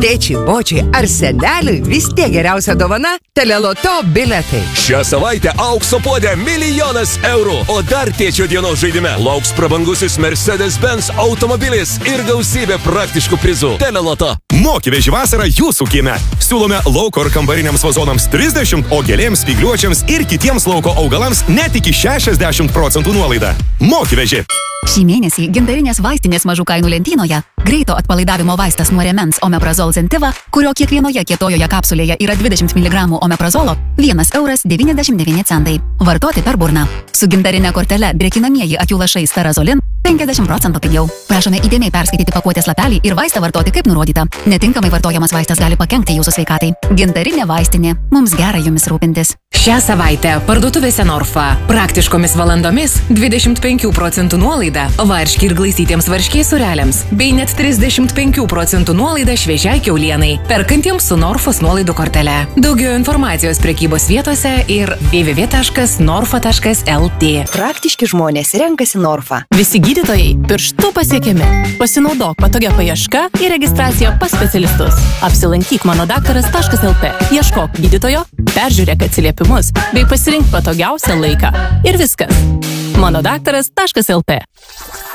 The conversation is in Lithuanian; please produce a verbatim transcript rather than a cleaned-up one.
Tėčiai, bočiai ar seneliui vis tiek geriausia dovana – Teleloto biletai. Šią savaitę aukso puodė milijonas eurų, o dar tėčio dienos žaidime lauks prabangusis Mercedes-Benz automobilis ir gausybė praktiškų prizų. Teleloto. Moki veži vasarą jūsų kieme. Siūlome lauko ir kambariniams vazonams trisdešimt, o gėlėms, spygliuočiams ir kitiems lauko augalams net iki šešiasdešimt procentų nuolaidą. Moki veži. Šį mėnesį gintarinės vaistinės mažų kainų lentynoje greito atpalaidavimo vaistas nuo rėmens Omeprazol Zentiva, kurio kiekvienoje kietojoje kapsulėje yra dvidešimt miligramų omeprazolo, vienas euras devyniasdešimt devyni centai. Vartoti per burną. Su gintarinė kortele drėkinamieji akių lašai Sterazolin penkiasdešimt procentų pigiau. Prašome įdėmiai perskaityti pakuotės lapelį ir vaistą vartoti kaip nurodyta. Netinkamai vartojamas vaistas gali pakenkti jūsų sveikatai. Gintarinė vaistinė. Mums gera jumis rūpintis. Šią savaitę parduotuvėse Norfa. Praktiškomis valandomis dvidešimt penkių procentų nuolaida varškį ir glaistytiems varškiais sūreliams, bei net trisdešimt penkių procentų nuolaida šviežiai kiaulienai, perkantiems su Norfos nuolaidų kortele. Daugiau informacijos prekybos vietose ir w w w taškas norfa taškas l t. Praktiški žmonės renkasi Norfa. Visi gydytojai pirštu pasiekiami. Pasinaudok patogia paieška ir registracija pas specialistus. Apsilankyk mano daktaras taškas l t. Ieškok gydytojo, peržiūrėk atsiliepimus bei pasirink patogiausią laiką. Ir viskas. mano daktaras taškas l t.